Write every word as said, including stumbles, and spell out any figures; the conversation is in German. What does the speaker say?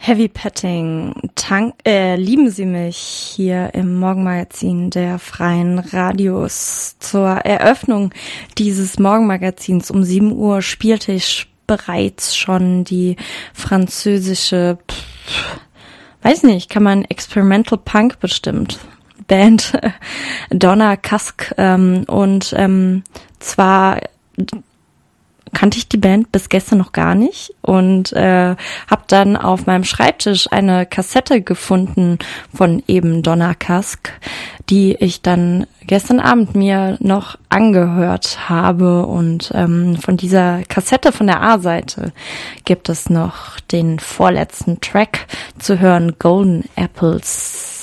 Heavy Petting, Tank, äh, lieben Sie mich hier im Morgenmagazin der Freien Radios. Zur Eröffnung dieses Morgenmagazins um sieben Uhr spielte ich bereits schon die französische, pff, weiß nicht, kann man Experimental Punk bestimmt, Band Donna Kask, ähm, und ähm, zwar kannte ich die Band bis gestern noch gar nicht und äh, habe dann auf meinem Schreibtisch eine Kassette gefunden von eben Donna Kask, die ich dann gestern Abend mir noch angehört habe. Und ähm, von dieser Kassette von der A-Seite gibt es noch den vorletzten Track zu hören, Golden Apples.